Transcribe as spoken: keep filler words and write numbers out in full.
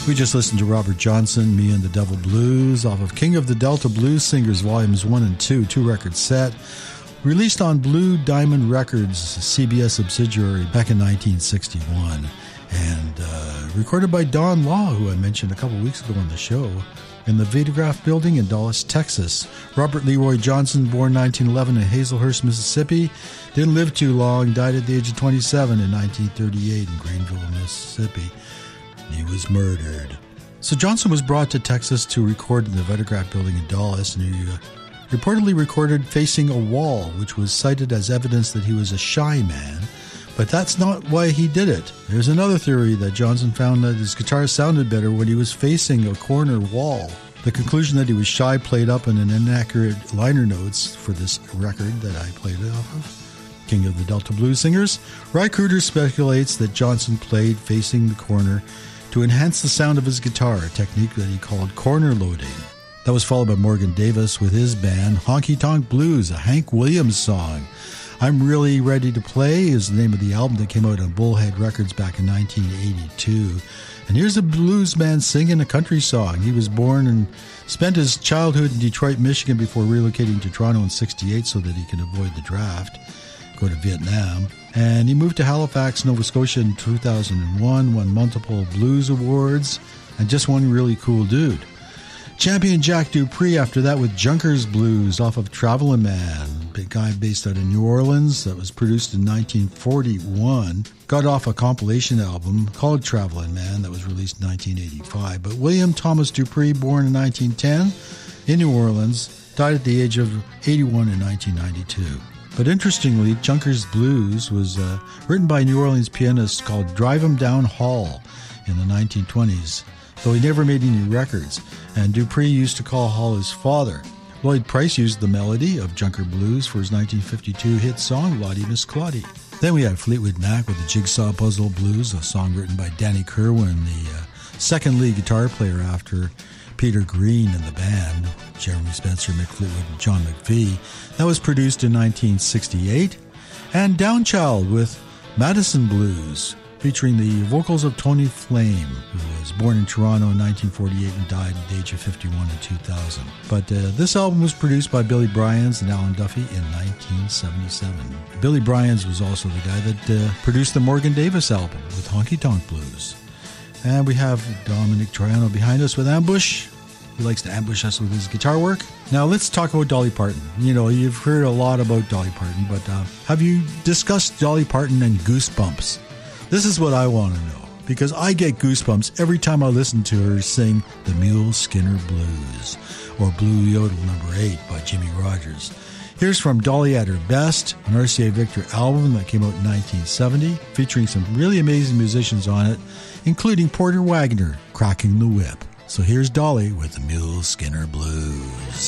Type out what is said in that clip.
We just listened to Robert Johnson, Me and the Devil Blues, off of King of the Delta Blues Singers, Volumes one and two, two-record set, released on Blue Diamond Records, C B S subsidiary, back in nineteen sixty-one, and uh, recorded by Don Law, who I mentioned a couple weeks ago on the show, in the Vitagraph Building in Dallas, Texas. Robert Leroy Johnson, born nineteen eleven in Hazelhurst, Mississippi, didn't live too long, died at the age of twenty-seven in nineteen thirty-eight in Greenville, Mississippi. He was murdered. So Johnson was brought to Texas to record in the Vitagraph Building in Dallas, and he uh, reportedly recorded facing a wall, which was cited as evidence that he was a shy man. But that's not why he did it. There's another theory that Johnson found that his guitar sounded better when he was facing a corner wall. The conclusion that he was shy played up in an inaccurate liner notes for this record that I played it off of, King of the Delta Blues Singers. Ry Cruder speculates that Johnson played facing the corner to enhance the sound of his guitar, a technique that he called corner loading. That was followed by Morgan Davis with his band, Honky Tonk Blues, a Hank Williams song. I'm Really Ready to Play is the name of the album that came out on Bullhead Records back in nineteen eighty-two. And here's a blues man singing a country song. He was born and spent his childhood in Detroit, Michigan before relocating to Toronto in sixty-eight so that he could avoid the draft, go to Vietnam. And he moved to Halifax, Nova Scotia in two thousand one, won multiple blues awards, and just one really cool dude. Champion Jack Dupree after that with Junkers Blues off of Travelin' Man, big guy based out of New Orleans that was produced in nineteen forty-one. Got off a compilation album called Travelin' Man that was released in nineteen eighty-five. But William Thomas Dupree, born in nineteen ten in New Orleans, died at the age of eighty-one in nineteen ninety-two. But interestingly, Junkers Blues was uh, written by a New Orleans pianist called Drive 'em Down Hall in the nineteen twenties, though he never made any records, and Dupree used to call Hall his father. Lloyd Price used the melody of Junker Blues for his nineteen fifty-two hit song, Lottie Miss Claudie. Then we had Fleetwood Mac with the Jigsaw Puzzle Blues, a song written by Danny Kerwin, the uh, second lead guitar player after Peter Green in the band, Jeremy Spencer, Mick Fleetwood, and John McVie. That was produced in nineteen sixty-eight. And Downchild with Madison Blues, featuring the vocals of Tony Flame, who was born in Toronto in nineteen forty-eight and died at the age of fifty-one in two thousand. But uh, this album was produced by Billy Bryans and Alan Duffy in nineteen seventy-seven. Billy Bryans was also the guy that uh, produced the Morgan Davis album with Honky Tonk Blues. And we have Dominic Troiano behind us with Ambush. He likes to ambush us with his guitar work. Now let's talk about Dolly Parton. You know, you've heard a lot about Dolly Parton, but uh, have you discussed Dolly Parton and Goosebumps? This is what I want to know, because I get goosebumps every time I listen to her sing the Mule Skinner Blues, or Blue Yodel number eight by Jimmy Rogers. Here's from Dolly at Her Best, an R C A Victor album that came out in nineteen seventy, featuring some really amazing musicians on it, including Porter Wagoner cracking the whip. So here's Dolly with the Mule Skinner Blues.